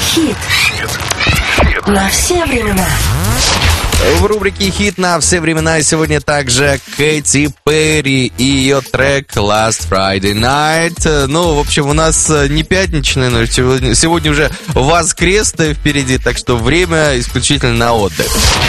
Хит на все времена. В рубрике «Хит на все времена» сегодня также Кэти Перри и ее трек «Last Friday Night». Ну, в общем, у нас не пятничная ночь, сегодня уже воскресное впереди, так что время исключительно на отдых.